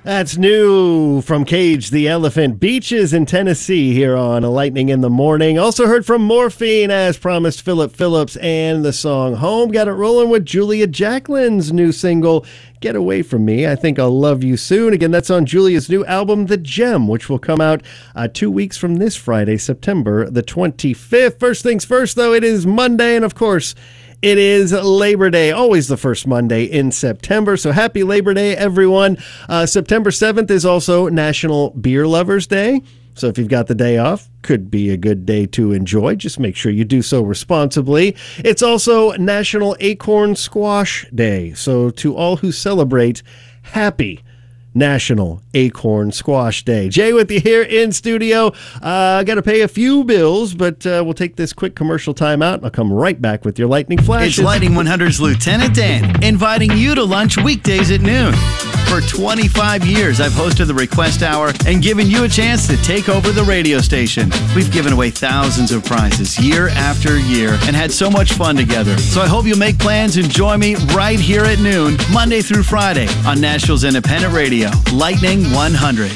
That's new from Cage the Elephant. Beaches in Tennessee here on Lightning in the Morning. Also heard from Morphine, as promised, Philip Phillips, and the song Home. Got it rolling with Julia Jacqueline's new single, Get Away From Me. I Think I'll Love You Soon. Again, that's on Julia's new album, The Gem, which will come out 2 weeks from this Friday, September the 25th. First things first, though, it is Monday, and of course, it is Labor Day, always the first Monday in September. So happy Labor Day, everyone. September 7th is also National Beer Lovers Day. So if you've got the day off, could be a good day to enjoy. Just make sure you do so responsibly. It's also National Acorn Squash Day. So to all who celebrate, happy National Acorn Squash Day. Jay with you here in studio. I got to pay a few bills, but we'll take this quick commercial time out. I'll come right back with your Lightning Flashes. It's Lightning 100's Lieutenant Dan, inviting you to lunch weekdays at noon. For 25 years, I've hosted the Request Hour and given you a chance to take over the radio station. We've given away thousands of prizes year after year and had so much fun together. So I hope you'll make plans and join me right here at noon, Monday through Friday on Nashville's Independent Radio, Lightning 100.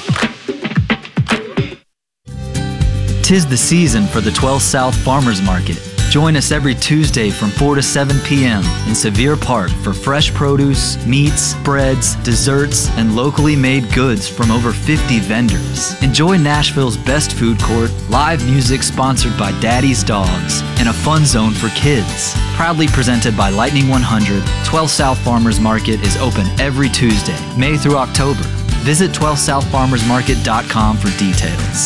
Tis the season for the 12th South Farmers Market. Join us every Tuesday from 4 to 7 p.m. in Sevier Park for fresh produce, meats, breads, desserts, and locally made goods from over 50 vendors. Enjoy Nashville's best food court, live music sponsored by Daddy's Dogs, and a fun zone for kids. Proudly presented by Lightning 100, 12th South Farmers Market is open every Tuesday, May through October. Visit 12thsouthfarmersmarket.com for details.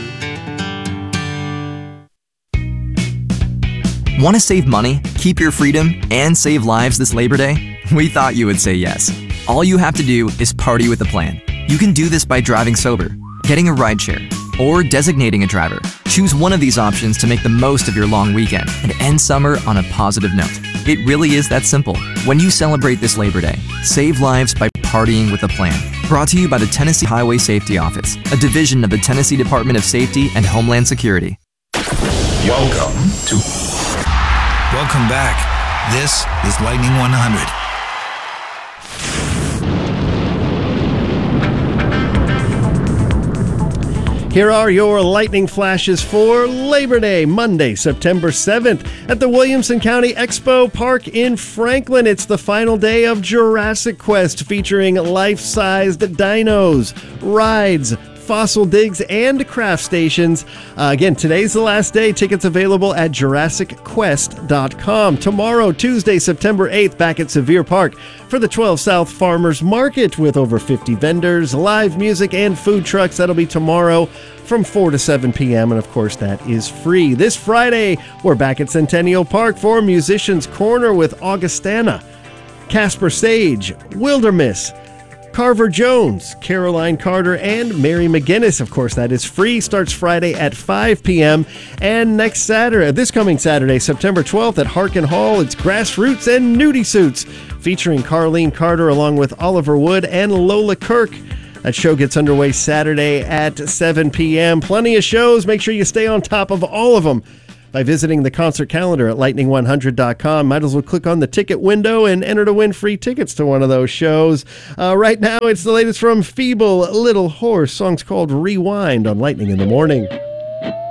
Want to save money, keep your freedom, and save lives this Labor Day? We thought you would say yes. All you have to do is party with a plan. You can do this by driving sober, getting a rideshare, or designating a driver. Choose one of these options to make the most of your long weekend and end summer on a positive note. It really is that simple. When you celebrate this Labor Day, save lives by partying with a plan. Brought to you by the Tennessee Highway Safety Office, a division of the Tennessee Department of Safety and Homeland Security. Welcome back. This is Lightning 100. Here are your Lightning Flashes for Labor Day, Monday, September 7th at the Williamson County Expo Park in Franklin. It's the final day of Jurassic Quest, featuring life-sized dinos, rides, fossil digs, and craft stations. Again, today's the last day. Tickets available at JurassicQuest.com. Tomorrow, Tuesday, September 8th, back at Sevier Park for the 12 South Farmers Market with over 50 vendors, live music, and food trucks. That'll be tomorrow from 4 to 7 p.m., and of course, that is free. This Friday, we're back at Centennial Park for Musicians Corner with Augustana, Casper Sage, Wildermiss, Carver Jones, Caroline Carter, and Mary McGinnis. Of course, that is free. Starts Friday at 5 p.m. And this coming Saturday, September 12th at Harkin Hall, it's Grassroots and Nudie Suits, featuring Carlene Carter along with Oliver Wood and Lola Kirk. That show gets underway Saturday at 7 p.m. Plenty of shows. Make sure you stay on top of all of them by visiting the concert calendar at lightning100.com. Might as well click on the ticket window and enter to win free tickets to one of those shows. Right now, it's the latest from Feeble Little Horse. Song's called Rewind on Lightning in the Morning.